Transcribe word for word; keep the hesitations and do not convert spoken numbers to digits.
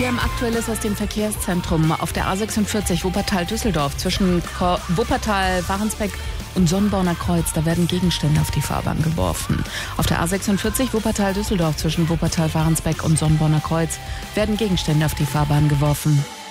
T M Aktuelles aus dem Verkehrszentrum auf der A sechsundvierzig Wuppertal-Düsseldorf zwischen Ko- Wuppertal, Warensbeck und Sonnborner Kreuz. Da werden Gegenstände auf die Fahrbahn geworfen. Auf der A sechsundvierzig Wuppertal-Düsseldorf zwischen Wuppertal, Warensbeck und Sonnborner Kreuz werden Gegenstände auf die Fahrbahn geworfen.